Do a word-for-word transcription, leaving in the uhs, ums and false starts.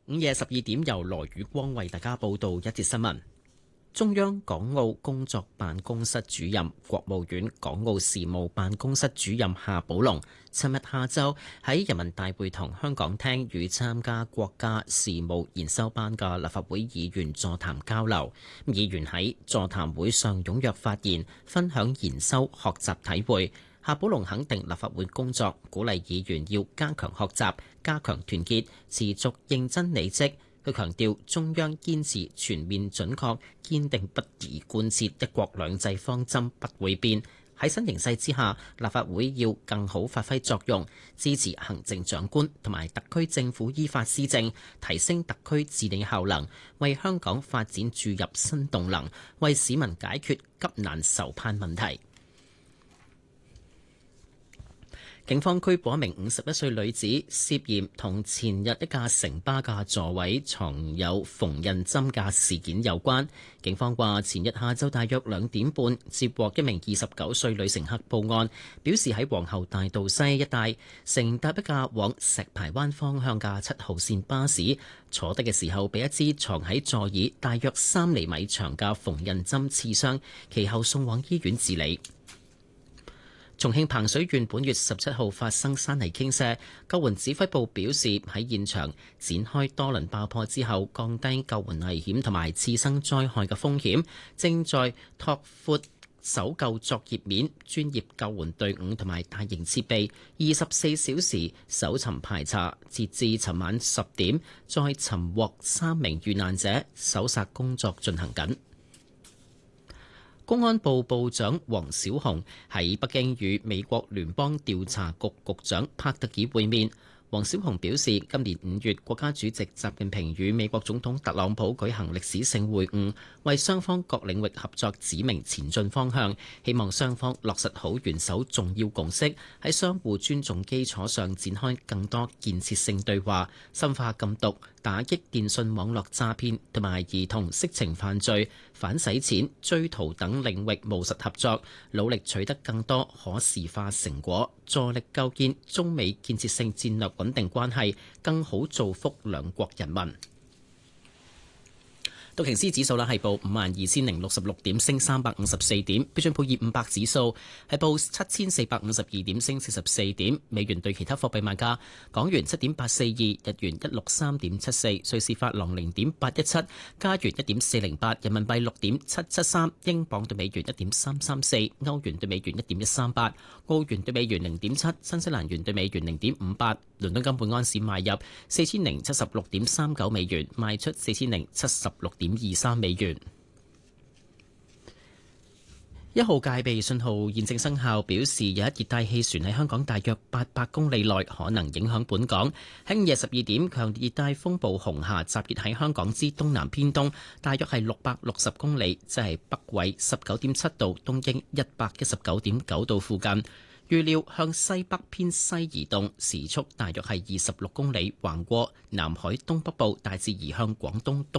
午夜十二點，由羅宇光為大家報道一節新聞。中央港澳工作辦公室主任、國務院港澳事務辦公室主任夏寶龍，尋日下晝喺人民大會堂香港廳與參加國家事務研修班嘅立法會議員座談交流。議員喺座談會上踴躍發言，分享研修學習體會。夏寶龍肯定立法會工作，鼓勵議員要加強學習、加強團結、持續認真履職。佢強調，中央堅持全面準確、堅定不移貫徹一國兩制方針不會變。喺新形勢之下，立法會要更好發揮作用，支持行政長官同埋特區政府依法施政，提升特區治理效能，為香港發展注入新動能，為市民解決急難愁盼問題。警方拘捕一名五十一歲女子，涉嫌同前日一架城巴嘅座位藏有縫紉針嘅事件有關。警方話，前日下晝大約兩點半接獲一名二十九歲女乘客報案，表示喺皇后大道西一帶乘搭一架往石排灣方向嘅七號線巴士，坐低嘅時候被一支藏喺座椅大約三厘米長嘅縫紉針刺傷，其後送往醫院治理。重慶彭水縣本月十七號發生山泥傾瀉，救援指揮部表示喺現場展開多輪爆破之後，降低救援危險同埋次生災害嘅風險，正在拓闊搜救作業面，專業救援隊伍同埋大型設備，二十四小時搜尋排查，截至尋晚十點，再尋獲三名遇難者，搜索工作進行緊。公安部部長王小洪喺北京與美國聯邦調查局局長帕特爾會面。王小洪表示，今年五月國家主席習近平與美國總統特朗普舉行歷史性會晤，為雙方各領域合作指明前進方向，希望雙方落實好元首重要共識，喺相互尊重基礎上展開更多建設性對話，深化禁毒、打擊電信網絡詐騙同埋兒童色情犯罪、反洗錢、追逃等領域務實合作，努力取得更多可視化成果，助力構建中美建設性戰略穩定關係，更好造福兩國人民。道瓊斯指數啦係報五萬二千零六十六點，升三百五十四點。標準普爾五百指數係報七千四百五十二點，升四十四點。美元對其他貨幣賣價：港元七點八四二，日元一六三點七四，瑞士法郎零點八一七，加元一點四零八，人民幣六點七七三，英鎊對美元一點三三四，歐元對美元一點一三八，澳元對美元零點七，新西蘭元對美元零點五八。倫敦金本安士賣入四千零七十六點三九美元，賣出四千零七十六點二三美元。一號戒備信號現正生效，表示有一熱帶氣旋喺香港大約八百公里內可能影響本港。喺午夜十二點，強烈熱帶風暴紅霞集結喺香港之東南偏東，大約係六百六十公里，即係北緯十九點七度、東經一百一十九點九度附近。預料向西北偏西移動，時速大約係二十六公里，橫過南海東北部，大致移向廣東東